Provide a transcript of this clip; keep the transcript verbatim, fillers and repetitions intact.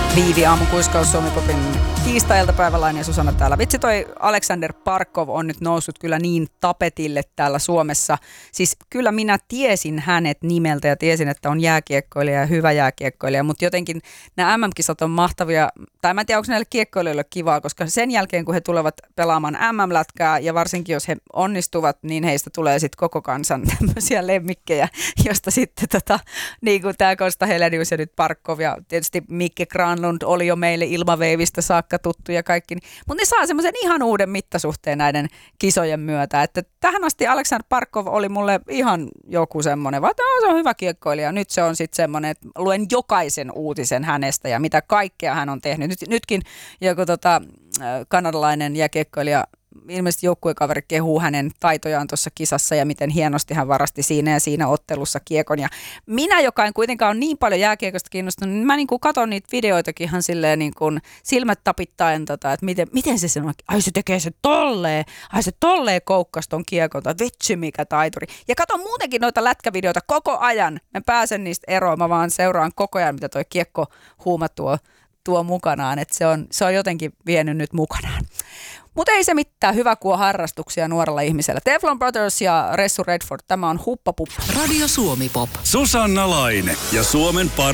Viivi aamukuiskaus Suomi Popin tiistai-iltapäivälainen ja Susanna täällä. Vitsi, toi Aleksander Barkov on nyt noussut kyllä niin tapetille täällä Suomessa. Siis kyllä minä tiesin hänet nimeltä ja tiesin, että on jääkiekkoilija ja hyvä jääkiekkoilija, mutta jotenkin nämä M M-kisat on mahtavia. Tai mä en tiedä, onko näille kiekkoilijoille kivaa, koska sen jälkeen kun he tulevat pelaamaan M M-lätkää ja varsinkin jos he onnistuvat, niin heistä tulee sitten koko kansan tämmöisiä lemmikkejä, josta sitten tota, niin kuin tämä Kosta Helenius ja nyt Barkov ja tietysti Mikke Granlund oli jo meille ilmaveivistä saakka tuttu ja kaikki. Mutta ne saa semmoisen ihan uuden mittasuhteen näiden kisojen myötä. Että tähän asti Aleksander Barkov oli mulle ihan joku semmoinen, vaan se on hyvä kiekkoilija. Nyt se on sitten semmoinen, että luen jokaisen uutisen hänestä ja mitä kaikkea hän on tehnyt. Nyt, nytkin joku tota, kanadalainen jääkiekkoilija, ilmeisesti joukkuekaveri kehuu hänen taitojaan tuossa kisassa ja miten hienosti hän varasti siinä ja siinä ottelussa kiekon. Ja minä, joka en kuitenkaan ole niin paljon jääkiekosta kiinnostunut, niin mä niin kuin katson niitä videoitakin ihan silleen niin kuin silmät tapittaen, tota, että miten, miten se sanoo, ai se tekee se tolleen, ai se tolleen koukkas ton kiekon, tai vitsi mikä taituri. Ja katson muutenkin noita lätkävideoita koko ajan, mä pääsen niistä eroon, mä vaan seuraan koko ajan, mitä toi kiekko huuma tuo, tuo mukanaan, että se on, se on jotenkin vienyt nyt mukanaan. Mutta ei se mitään, hyvä kun on harrastuksia nuorella ihmisellä. Teflon Brothers ja Ressu Redford, tämä on Huppapuppa. Radio Suomi Pop. Susanna Laine ja Suomen par-